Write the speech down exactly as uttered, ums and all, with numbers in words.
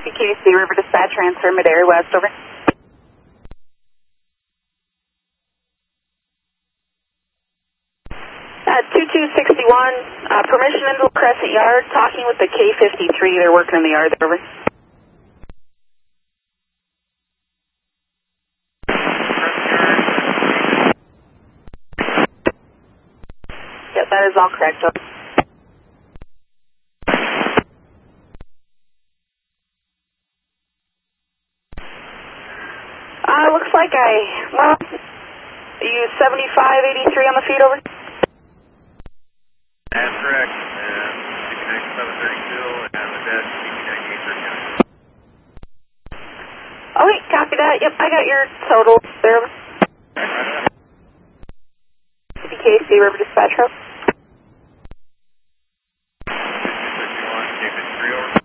T K C River Dispatch, transfer mid-area west, over. Uh, two two six one, uh, permission into Crescent Yard, talking with the K fifty-three, they're working in the yard, over. Yep, that is all correct, over. Uh, looks like I, well, you seventy-five eighty-three on the feed, over? That's correct. Uh, C P ninety-seven thirty-two and the dead C P ninety-eight thirty-nine. Oh, wait, copy that. Yep, I got your total there. C P K C River Dispatch, route. two two six one, K fifty-three, over.